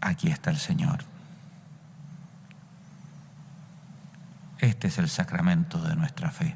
Aquí está el Señor. Este es el sacramento de nuestra fe.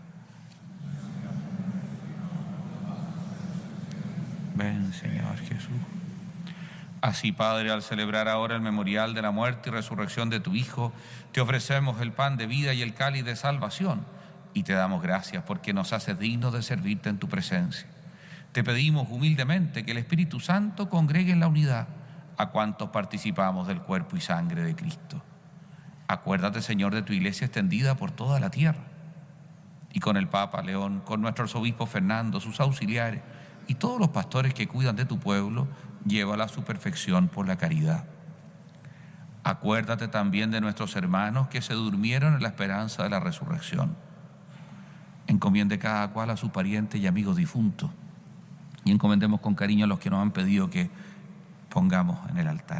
Ven, Señor Jesús. Así, Padre, al celebrar ahora el memorial de la muerte y resurrección de tu Hijo, te ofrecemos el pan de vida y el cáliz de salvación, y te damos gracias porque nos haces dignos de servirte en tu presencia. Te pedimos humildemente que el Espíritu Santo congregue en la unidad a cuantos participamos del cuerpo y sangre de Cristo. Acuérdate, Señor, de tu iglesia extendida por toda la tierra, y con el Papa León, con nuestro arzobispo Fernando, sus auxiliares y todos los pastores que cuidan de tu pueblo, llévala a su perfección por la caridad. Acuérdate también de nuestros hermanos que se durmieron en la esperanza de la resurrección. Encomiende cada cual a su pariente y amigo difunto, y encomendemos con cariño a los que nos han pedido que pongamos en el altar.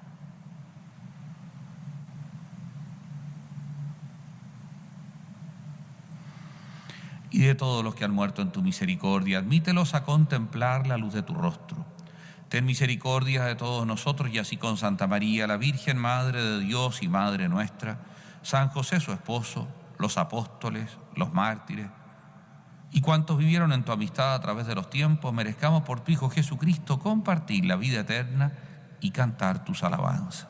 Y de todos los que han muerto en tu misericordia, admítelos a contemplar la luz de tu rostro. Ten misericordia de todos nosotros, y así con Santa María, la Virgen Madre de Dios y Madre nuestra, San José su esposo, los apóstoles, los mártires, y cuantos vivieron en tu amistad a través de los tiempos, merezcamos por tu Hijo Jesucristo compartir la vida eterna y cantar tus alabanzas.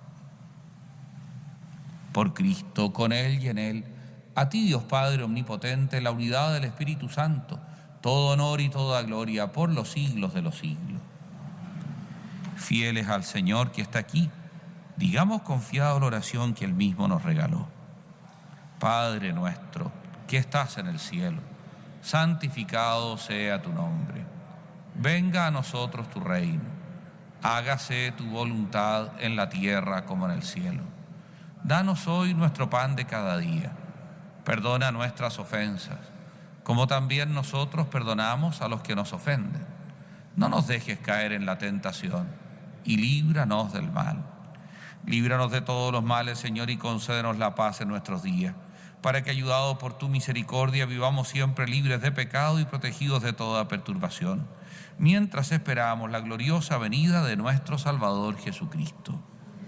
Por Cristo, con Él y en Él, a ti, Dios Padre omnipotente, la unidad del Espíritu Santo, todo honor y toda gloria por los siglos de los siglos. Fieles al Señor que está aquí, digamos confiado la oración que Él mismo nos regaló. Padre nuestro, que estás en el cielo, santificado sea tu nombre. Venga a nosotros tu reino. Hágase tu voluntad en la tierra como en el cielo. Danos hoy nuestro pan de cada día. Perdona nuestras ofensas, como también nosotros perdonamos a los que nos ofenden. No nos dejes caer en la tentación, y líbranos del mal. Líbranos de todos los males, Señor, y concédenos la paz en nuestros días, para que, ayudados por tu misericordia, vivamos siempre libres de pecado y protegidos de toda perturbación, mientras esperamos la gloriosa venida de nuestro Salvador Jesucristo.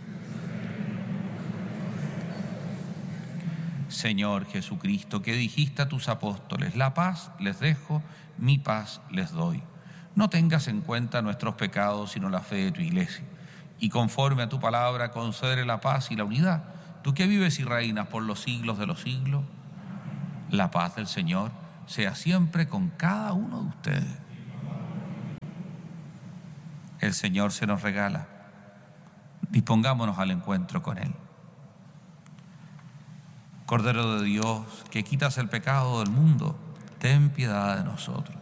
Señor Jesucristo, que dijiste a tus apóstoles: la paz les dejo, mi paz les doy. No tengas en cuenta nuestros pecados, sino la fe de tu iglesia, y conforme a tu palabra concédele la paz y la unidad. Tú que vives y reinas por los siglos de los siglos, la paz del Señor sea siempre con cada uno de ustedes. El Señor se nos regala. Dispongámonos al encuentro con Él. Cordero de Dios, que quitas el pecado del mundo, ten piedad de nosotros.